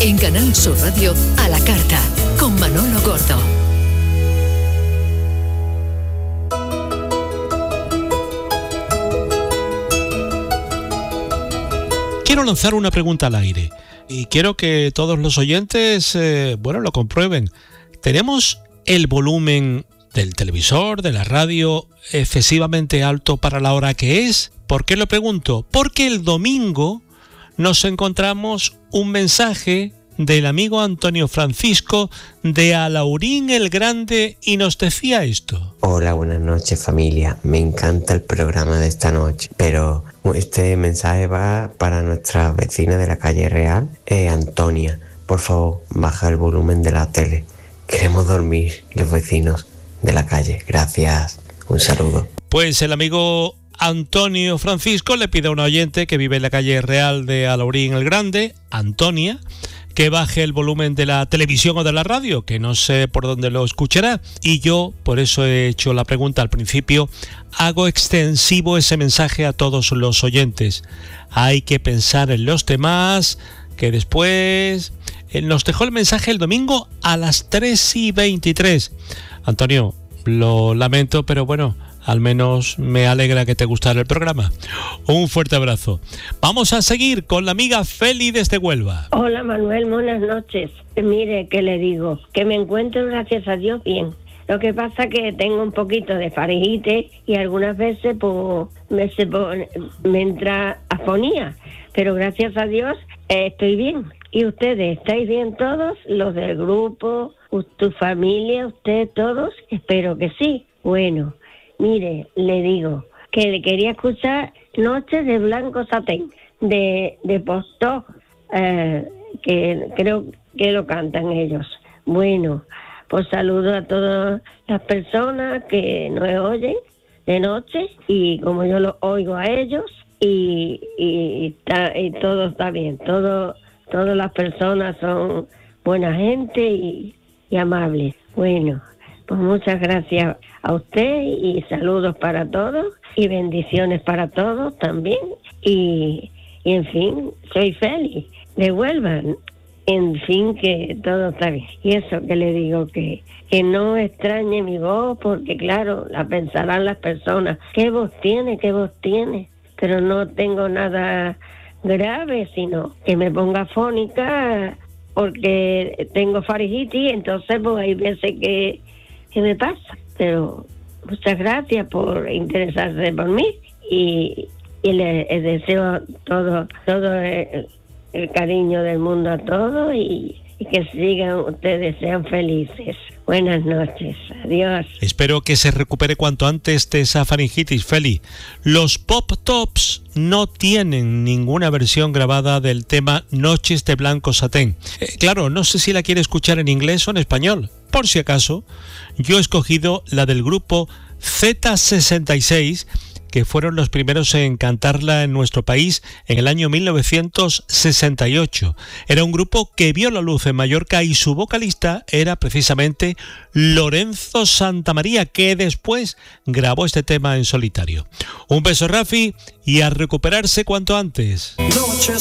En Canal Sur Radio, a la carta, con Manolo Gordo. Quiero lanzar una pregunta al aire y quiero que todos los oyentes, lo comprueben. ¿Tenemos el volumen del televisor, de la radio, excesivamente alto para la hora que es? ¿Por qué lo pregunto? Porque el domingo nos encontramos un mensaje del amigo Antonio Francisco de Alhaurín el Grande y nos decía esto. Hola, buenas noches familia, me encanta el programa de esta noche, pero este mensaje va para nuestra vecina de la calle Real, Antonia. Por favor, baja el volumen de la tele, queremos dormir los vecinos de la calle. Gracias, un saludo. Pues el amigo Antonio Francisco le pide a una oyente que vive en la calle Real de Alhaurín el Grande, Antonia, que baje el volumen de la televisión o de la radio, que no sé por dónde lo escuchará, y yo, por eso he hecho la pregunta al principio, hago extensivo ese mensaje a todos los oyentes. Hay que pensar en los demás, que después nos dejó el mensaje el domingo a las 3:23. Antonio, lo lamento, pero bueno, al menos me alegra que te gustara el programa. Un fuerte abrazo. Vamos a seguir con la amiga Feli desde Huelva. Hola Manuel, buenas noches. Mire, ¿qué le digo? Que me encuentro, gracias a Dios, bien. Lo que pasa es que tengo un poquito de faringitis y algunas veces me entra afonía. Pero gracias a Dios estoy bien. ¿Y ustedes? ¿Estáis bien todos? Los del grupo, tu familia, usted, todos. Espero que sí. Bueno, mire, le digo que le quería escuchar Noches de Blanco Satén, de Postó, que creo que lo cantan ellos. Bueno, pues saludo a todas las personas que nos oyen de noche, y como yo los oigo a ellos, y todo está bien, todas las personas son buena gente y amables. Bueno, pues muchas gracias a usted y saludos para todos y bendiciones para todos también. Y en fin, soy feliz de Huelva. En fin, que todo está bien. Y eso que le digo, que no extrañe mi voz, porque claro, la pensarán las personas. ¿Qué voz tiene? ¿Qué voz tiene? Pero no tengo nada grave, sino que me ponga afónica porque tengo faringitis, entonces pues hay veces que me pasa. Pero muchas gracias por interesarse por mí y les deseo todo el cariño del mundo a todos y que sigan ustedes, sean felices. Buenas noches, adiós. Espero que se recupere cuanto antes de esa faringitis, Feli. Los Pop Tops no tienen ninguna versión grabada del tema Noches de Blanco Satén. Claro, no sé si la quiere escuchar en inglés o en español. Por si acaso, yo he escogido la del grupo Z66, que fueron los primeros en cantarla en nuestro país en el año 1968. Era un grupo que vio la luz en Mallorca y su vocalista era precisamente Lorenzo Santamaría, que después grabó este tema en solitario. Un beso, Rafi, y a recuperarse cuanto antes.